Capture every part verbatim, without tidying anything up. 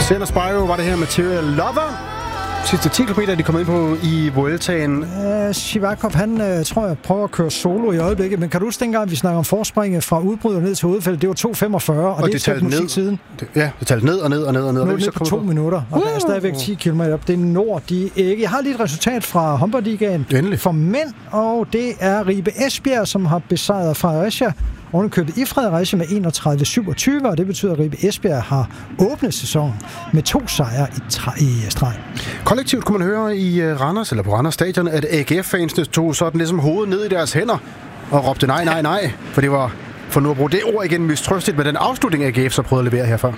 Marcelo Spiro var det her Material Lover. Sidste ti kilometer, de kommer ind på i Vueltaen. Uh, Sivakov, han uh, tror jeg prøver at køre solo i øjeblikket, men kan du huske dengang, vi snakker om forspringet fra udbryder ned til udfældet? Det var to femogfyrre, og, og det, det talte ned siden. Det, ja, det talte ned og ned og ned og ned. Nu er det ned på to på? minutter, og uh! der er stadigvæk ti kilometer op. Det når de ikke. Jeg har lige et resultat fra Humber-ligaen for mænd, og det er Ribe Esbjerg, som har besejret Fredericia. Ovenikøbet i Fredericia med enogtredive syvogtyve, og det betyder, at Ribe Esbjerg har åbnet sæsonen med to sejre i, tra- i streg. Kollektivt kunne man høre i Randers, eller på Randers Stadion, at A G F-fansene tog sådan ligesom hovedet ned i deres hænder og råbte nej, nej, nej, for det var, for nu at bruge det ord igen, mistrøstigt med den afslutning, A G F så prøvede at levere herfra.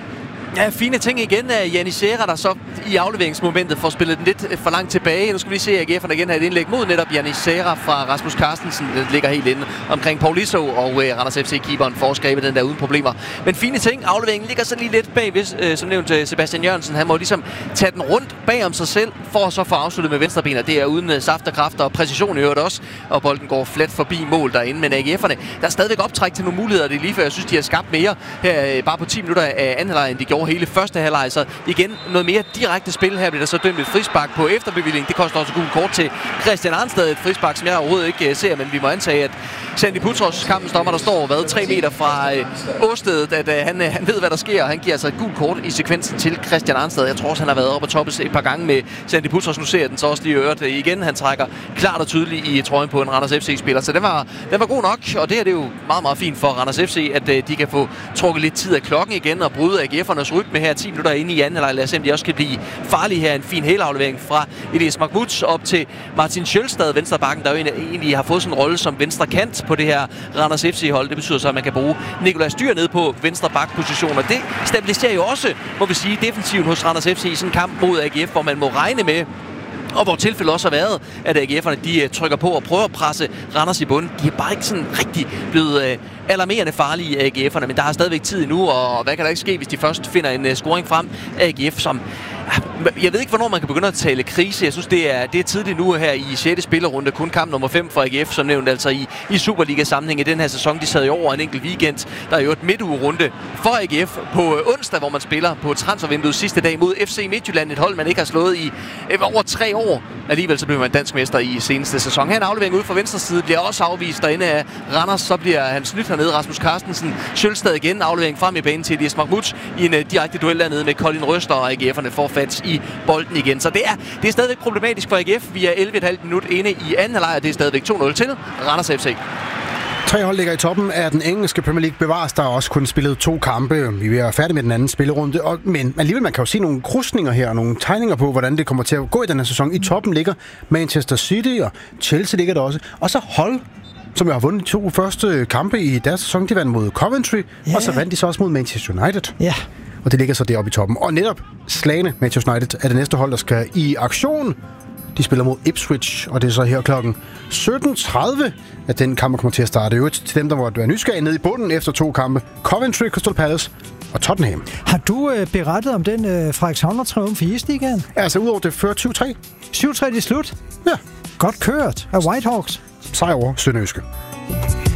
Ja, fine ting igen af Janis Serra, der så i afleveringsmomentet får spillet den lidt for langt tilbage. Nu skal vi lige se, at A G F'erne igen har et indlæg mod netop Janis Serra fra Rasmus Carstensen. Den ligger helt inde omkring Paul Iso, og uh, Randers F C-keeperen får skrevet den der uden problemer. Men fine ting. Afleveringen ligger så lige lidt bagved, uh, som nævnt Sebastian Jørgensen. Han må ligesom tage den rundt bag om sig selv, for at så få afsluttet med venstrebenet. Det er uden uh, saft og kraft og præcision i øvrigt også. Og bolden går flat forbi mål derinde. Men A G F'erne, der er stadigvæk optræk til nogle muligheder. Det er lige før, jeg synes, de har skabt mere her uh, bare på ti minutter af anden halvleg, end de gjorde hele første halvleg. Så igen noget mere direkte spil. Her bliver der så dømt et frispark på efterbevilling. Det koster også gul kort til Christian Arnsted. Et frispark, som jeg overhovedet ikke ser, men vi må antage, at Sandy Putros, kampens dommer, der står hvad, tre meter fra øh, åstedet, at øh, han, øh, han ved, hvad der sker. Han giver altså et gult kort i sekvensen til Christian Arnsted. Jeg tror også, han har været oppe og toppes et par gange med Sandy Putros. Nu ser jeg den så også lige øret igen. Han trækker klart og tydeligt i trøjen på en Randers F C-spiller. Så den var, den var god nok, og det her det er jo meget, meget fint for Randers F C, at øh, de kan få trukket lidt tid af klokken igen og bryde A G F'ernes rytme her ti minutter inde i anden halvleg. Lad os se, om de også kan blive farlige her. En fin helaflevering fra Elias Mahmoud op til Martin Sjølstad, venstrebakken, der jo egentlig har fået sådan en rolle som venstre kant på det her Randers F C-hold. Det betyder så, at man kan bruge Nikolaj Dyhr ned på venstre bakposition, og det stabiliserer jo også, må vi sige, defensiven hos Randers F C i sådan en kamp mod A G F, hvor man må regne med, og hvor tilfældet også har været, at A G F'erne de trykker på og prøver at presse Randers i bunden. De er bare ikke sådan rigtig blevet øh, alarmerende farlige, A G F'erne, men der er stadigvæk tid endnu, og hvad kan der ikke ske, hvis de først finder en uh, scoring frem? A G F, som jeg ved ikke, hvornår man kan begynde at tale krise. Jeg synes, det er, det er tidligt nu her i sjette spillerunde. Kun kamp nummer fem for A G F, som nævnt altså i, i Superliga-sammenhæng i den her sæson. De sad jo over en enkelt weekend. Der er jo et midtugerunde for A G F på onsdag, hvor man spiller på transfervinduet sidste dag mod F C Midtjylland. Et hold, man ikke har slået i over tre år. Alligevel så bliver man dansk mester i seneste sæson. Her en aflevering ud fra venstre side bliver også afvist derinde af Randers. Så bliver han snydt hernede. Rasmus Carstensen, Sjølstad igen. Aflevering frem i banen til Elias Mahmoud i en uh, direkte duel dernede med Colin Røster, og A G F'erne får fat i bolden igen. Så det er, det er stadigvæk problematisk for A G F. Vi er elleve komma fem minut inde i anden halvleg, og det er stadigvæk to nul til Randers F C. Tre hold ligger i toppen af den engelske Premier League. Bevares, der er også kun spillet to kampe. Vi er færdige med den anden spillerunde. Og, men alligevel, man kan jo se nogle krydsninger her, nogle tegninger på, hvordan det kommer til at gå i den her sæson. I toppen ligger Manchester City, og Chelsea ligger der også. Og så hold, som jo har vundet de to første kampe i deres sæson. De vandt mod Coventry, yeah. Og så vandt de så også mod Manchester United. Ja. Yeah. Og det ligger så deroppe i toppen. Og netop slagne Manchester United er det næste hold, der skal i aktion. De spiller mod Ipswich, og det er så her klokken sytten tredive, at den kamp kommer til at starte. Øvrigt til dem, der måtte være nysgerrige nede i bunden efter to kampe. Coventry, Crystal Palace og Tottenham. Har du øh, berettet om den øh, Frederikshavn-triumf i Isligaen? Altså udover det fører syv tre. syv tre i slut? Ja. Godt kørt af Whitehawks. Sejr over Sønderjyske.